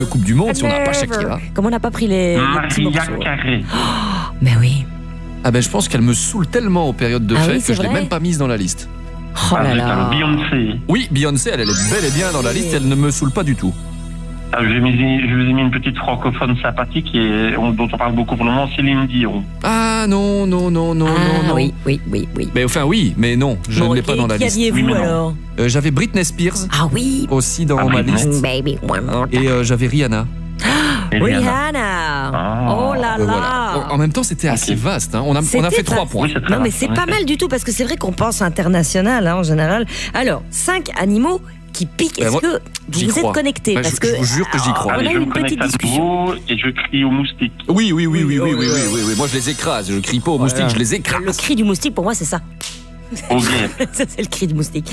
Coupe du Monde si on n'a pas Shakira. Comme on n'a pas pris les petits Maria morceaux. Carré. Mais oui. Ah ben je pense qu'elle me saoule tellement aux périodes de Ah fête oui, que c'est je l'ai vrai même pas mise dans la liste. Oh là Alors, là. Beyoncé. Oui, Beyoncé, elle est bel et bien dans la liste, elle ne me saoule pas du tout. Alors, je vous ai mis une petite francophone sympathique dont on parle beaucoup pour le moment, Céline Dion. Ah non. Oui. Mais enfin oui, mais non, je ne l'ai pas dans la Qui liste. aviez-vous Oui, mais non. alors? J'avais Britney Spears Ah oui. aussi dans ma Britney. liste. Baby, one more time. Et j'avais Rihanna. Et Rihanna. Rihanna. Ah. Oh là là. Voilà. En même temps, c'était assez vaste. Hein. On a C'était fait 3 vaste. points. Oui, c'est très Non mais vaste, c'est en pas effet. mal du tout parce que c'est vrai qu'on pense international en général. Alors, 5 animaux qui piquent. Est-ce moi, que j'y vous êtes crois. connectés? Ben, Parce je vous jure que j'y crois. On Allez, a je une me petite connecte à discussion. nouveau et je crie aux moustiques. Oui. Moi, je les écrase. Je crie pas aux moustiques, je les écrase. Le cri du moustique, pour moi, c'est ça. Aux guêpes. Ça, c'est le cri du moustique.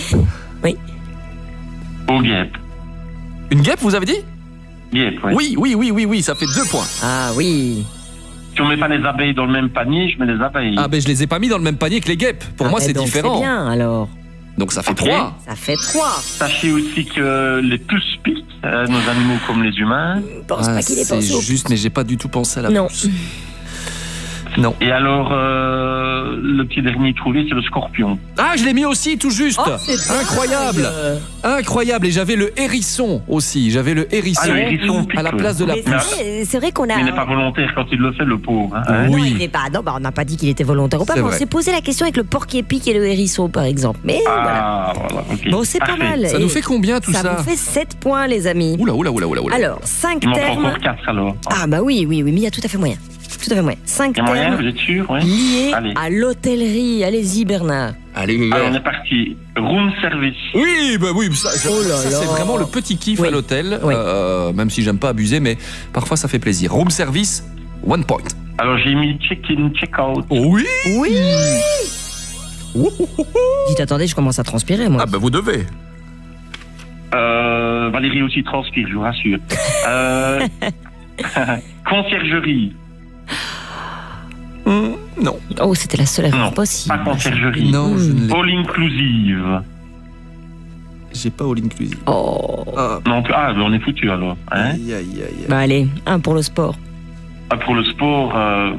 Aux guêpes. Une guêpe, vous avez dit? Guêpes, oui. Oui, ça fait 2 points. Ah oui. Si on met pas les abeilles dans le même panier, je mets les abeilles. Ah ben je les ai pas mis dans le même panier que les guêpes. Pour moi, Ah, c'est donc différent. C'est bien alors. Donc ça fait Ok. 3. Ça fait 3. Sachez aussi que les puces piquent, nos animaux comme les humains. Je pense pas qu'il ait c'est pensé au juste, mais j'ai pas du tout pensé à la Non. puce. Non. Et alors, le petit dernier trouvé, c'est le scorpion. Ah, je l'ai mis aussi, tout juste. Oh, c'est dingue. Incroyable. Et j'avais le hérisson aussi. J'avais le hérisson, Ah, le hérisson pique, à la place de la Mais puce. c'est vrai qu'on a. Mais il n'est pas volontaire quand il le fait, le pauvre. Hein. Non, Oui. il n'est pas. Non, on n'a pas dit qu'il était volontaire ou pas. C'est mais on vrai. s'est posé la question avec le porc-épic et le hérisson, par exemple. Mais voilà. Ah, voilà, ok. Bon, c'est pas Parfait. mal. Ça Et nous fait combien tout ça? Ça vous fait 7 points, les amis. Oula. Alors, 5 Il m'en faut termes. encore 4 alors. Ah, bah oui, mais il y a tout à fait moyen. 5 Il y a moyen, termes vous êtes sûr? Oui. liés Allez. à l'hôtellerie. Allez-y, Bernard. Allez, Alors, on est parti. Room service. Oui, ça, Oh là ça, c'est là. vraiment le petit kiff Oui. à l'hôtel. Oui. Même si j'aime pas abuser, mais parfois ça fait plaisir. Room service, 1 point. Alors, j'ai mis check-in, check-out. Oui. Oui. Dites, attendez, je commence à transpirer, moi. Ah ben vous devez. Valérie aussi transpire, je vous rassure. Conciergerie. Non. Oh, c'était la seule erreur Non, possible. pas conciergerie. Non, je ne l'ai All inclusive. J'ai pas all inclusive. Oh. Ah. Non, ben on est foutu alors. Hein? Aïe. Bah allez, 1 pour le sport. Pour le sport,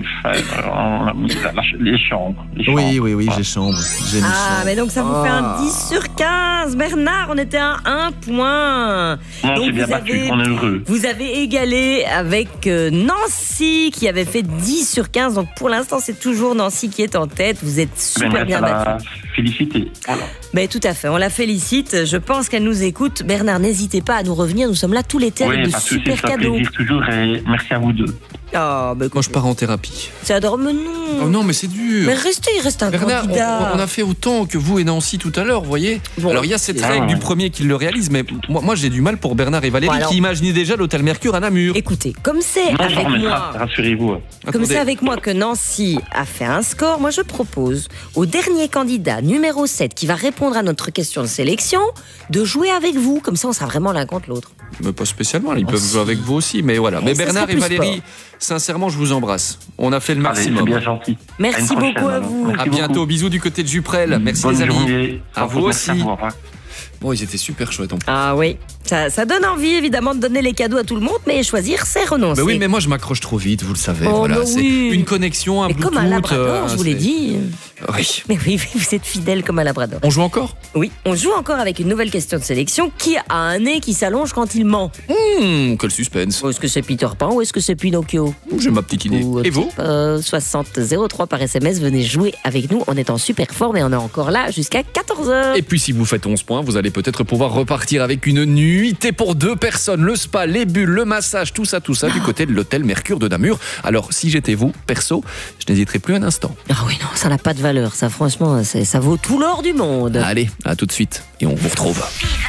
on a mis les chambres. Oui, j'ai chambre. J'ai mes Ah, chambres. mais donc ça vous fait un 10 sur 15. Bernard, on était à 1 point. Non, Donc c'est bien vous battu, avez- on est heureux. Vous avez égalé avec Nancy qui avait fait 10 sur 15. Donc pour l'instant, c'est toujours Nancy qui est en tête. Vous êtes super bien battu. Félicité. Voilà. Mais tout à fait, on la félicite. Je pense qu'elle nous écoute. Bernard, n'hésitez pas à nous revenir. Nous sommes là tout l'été avec Oui, de pas de soucis, super ça fait cadeaux. plaisir toujours et merci à vous deux. Oh, mais Moi je pars en thérapie. c'est adorable. Mais non. Oh non, mais c'est dur. Mais restez, il reste un Bernard, candidat. on a fait autant que vous et Nancy tout à l'heure, vous voyez. Bon. Alors il y a cette Ah, règle ouais. du premier qui le réalise, mais moi j'ai du mal pour Bernard et Valérie Bon, alors- qui imaginaient déjà l'hôtel Mercure à Namur. Écoutez, comme c'est Non, avec on remettra, moi. rassurez-vous. Comme Attendez. c'est avec moi que Nancy a fait un score, moi je propose au dernier candidat, numéro 7, qui va répondre à notre question de sélection, de jouer avec vous. Comme ça, on sera vraiment l'un contre l'autre. Mais pas spécialement, ils Oh, peuvent si. jouer avec vous aussi, mais voilà. Mais ça Bernard serait et plus Valérie, sport. sincèrement, je vous embrasse. On a fait le Allez, c'est maximum. bien gentil. Merci À une prochaine, beaucoup à alors. vous. Merci À bientôt, beaucoup. bisous du côté de Juprel. Merci Bonne les amis. journée. À vous Merci aussi. au revoir. Bon, ils étaient super chouettes en plus. Ah oui, ça donne envie évidemment de donner les cadeaux à tout le monde, mais choisir, c'est renoncer. Bah oui, mais moi je m'accroche trop vite, vous le savez. Oh, voilà, bah c'est oui. une connexion, un Mais Bluetooth. comme un labrador, je vous l'ai c'est- dit. Oui. Mais oui, vous êtes fidèle comme un labrador. On joue encore? Oui, on joue encore avec une nouvelle question de sélection. Qui a un nez qui s'allonge quand il ment? Quel suspense. Est-ce que c'est Peter Pan ou est-ce que c'est Pinocchio? J'ai ma petite idée. Ou, Et vous? 60 03 par SMS, venez jouer avec nous. On est en super forme et on est encore là jusqu'à 14h. Et puis si vous faites 11 points, vous allez peut-être pouvoir repartir avec une nuitée pour 2 personnes. Le spa, les bulles, le massage, tout ça du côté de l'hôtel Mercure de Namur. Alors si j'étais vous, perso, je n'hésiterais plus un instant. Ah oui, non, ça n'a pas de valeur. Ça, franchement, ça vaut tout l'or du monde. Allez, à tout de suite et on vous retrouve.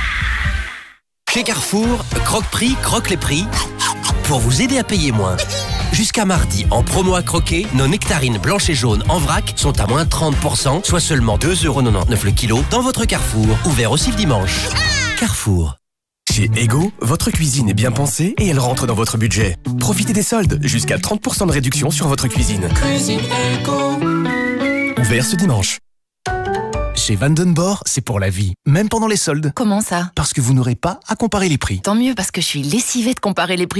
Chez Carrefour, Croque-Prix croque les prix pour vous aider à payer moins. Jusqu'à mardi, en promo à croquer, nos nectarines blanches et jaunes en vrac sont à moins 30%, soit seulement 2,99€ le kilo dans votre Carrefour. Ouvert aussi le dimanche. Carrefour. Chez Ego, votre cuisine est bien pensée et elle rentre dans votre budget. Profitez des soldes, jusqu'à 30% de réduction sur votre cuisine. Ouvert ce dimanche. Chez Vandenborg, c'est pour la vie, même pendant les soldes. Comment ça? Parce que vous n'aurez pas à comparer les prix. Tant mieux, parce que je suis lessivée de comparer les prix.